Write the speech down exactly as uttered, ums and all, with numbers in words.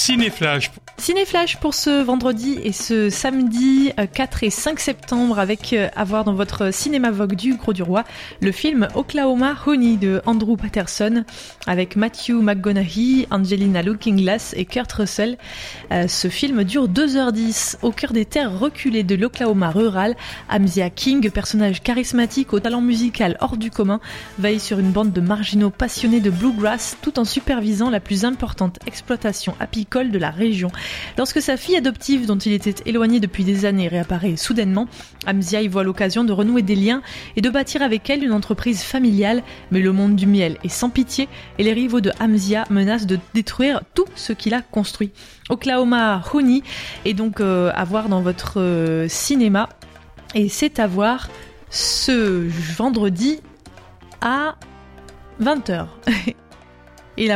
Cinéflash. Cinéflash pour ce vendredi et ce samedi quatre et cinq septembre avec à voir dans votre cinéma Vogue du Gros du Roi le film Oklahoma Honey de Andrew Patterson avec Matthew McConaughey, Angelina Looking-Glass et Kurt Russell. Euh, ce film dure deux heures dix. Au cœur des terres reculées de l'Oklahoma rural, Amzia King, personnage charismatique au talent musical hors du commun, veille sur une bande de marginaux passionnés de bluegrass tout en supervisant la plus importante exploitation apicole de la région. Lorsque sa fille adoptive, dont il était éloigné depuis des années, réapparaît soudainement, Amzia y voit l'occasion de renouer des liens et de bâtir avec elle une entreprise familiale. Mais le monde du miel est sans pitié et les rivaux de Amzia menacent de détruire tout ce qu'il a construit. Oklahoma Honey est donc euh, à voir dans votre euh, cinéma et c'est à voir ce vendredi à vingt heures.